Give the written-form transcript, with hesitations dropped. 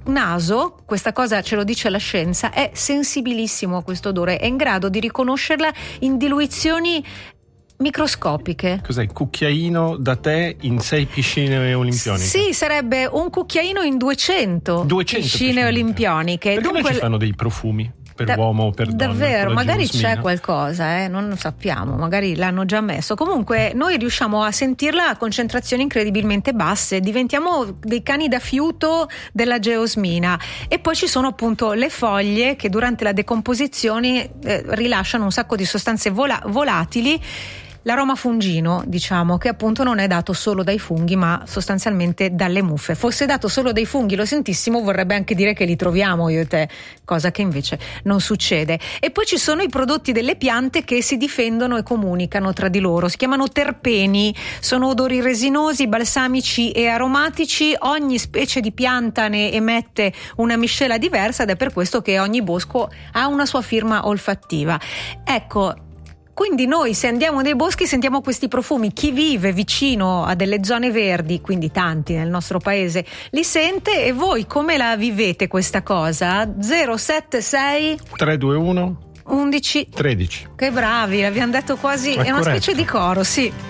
naso, questa cosa ce lo dice la scienza, è sensibilissimo a questo odore, è in grado di riconoscerla in diluizioni microscopiche. Cos'è? Il cucchiaino da tè in 6 piscine olimpioniche? Sì, sarebbe un cucchiaino in 200 piscine olimpioniche. Perché dunque non ci fanno dei profumi per uomo o per donna? Davvero, magari geosmina? c'è qualcosa, non lo sappiamo, magari l'hanno già messo. Comunque noi riusciamo a sentirla a concentrazioni incredibilmente basse, diventiamo dei cani da fiuto della geosmina. E poi ci sono appunto le foglie che durante la decomposizione rilasciano un sacco di sostanze volatili. L'aroma fungino, diciamo, che appunto non è dato solo dai funghi, ma sostanzialmente dalle muffe. Fosse dato solo dai funghi, lo sentissimo, vorrebbe anche dire che li troviamo io e te, cosa che invece non succede. E poi ci sono i prodotti delle piante che si difendono e comunicano tra di loro. Si chiamano terpeni, sono odori resinosi, balsamici e aromatici. Ogni specie di pianta ne emette una miscela diversa ed è per questo che ogni bosco ha una sua firma olfattiva. Ecco, quindi noi se andiamo nei boschi sentiamo questi profumi. Chi vive vicino a delle zone verdi, quindi tanti nel nostro paese, li sente. E voi come la vivete questa cosa? 076 321 11 13. Che bravi, l'abbiamo detto quasi, è una specie di coro, sì.